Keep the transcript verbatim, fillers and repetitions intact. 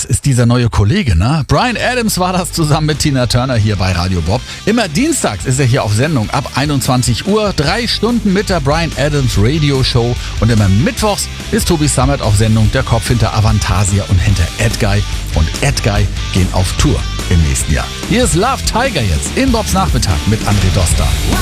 das ist dieser neue Kollege, ne? Bryan Adams war das zusammen mit Tina Turner hier bei Radio Bob. Immer dienstags ist er hier auf Sendung ab einundzwanzig Uhr. Drei Stunden mit der Bryan Adams Radio Show. Und immer mittwochs ist Tobi Sammet auf Sendung. Der Kopf hinter Avantasia und hinter Edguy. Und Edguy gehen auf Tour im nächsten Jahr. Hier ist Love Tiger jetzt in Bobs Nachmittag mit André Doster.